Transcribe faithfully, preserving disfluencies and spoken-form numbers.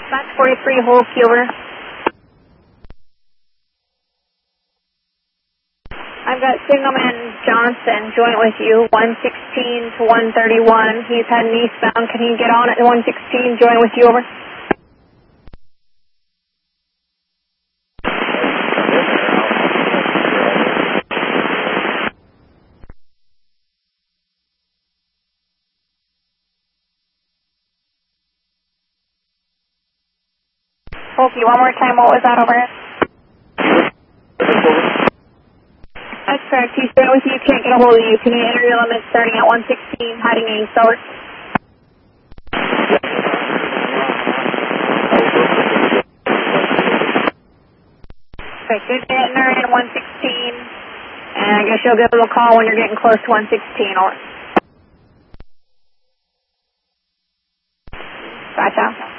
Max forty-three, Holkey, over. I've got Signalman Johnson joint with you, one sixteen to one thirty-one. He's heading eastbound. Can he get on at one sixteen, joint with you, over? Holkey, one more time. What was that, over? That's correct. He's joint with you. Can't get a hold of you. Can you enter your limit starting at one sixteen, heading east, over? Okay, good to enter in one sixteen, and I guess you'll give him a call when you're getting close to one sixteen, over. Gotcha.